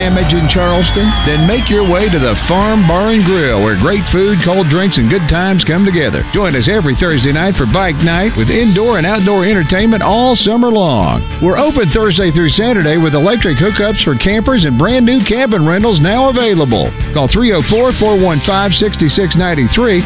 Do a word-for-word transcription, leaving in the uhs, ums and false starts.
Damage in Charleston? Then make your way to the Farm Bar and Grill, where great food, cold drinks, and good times come together. Join us every Thursday night for Bike Night with indoor and outdoor entertainment all summer long. We're open Thursday through Saturday with electric hookups for campers and brand new cabin rentals now available. Call three oh four, four one five, six six nine three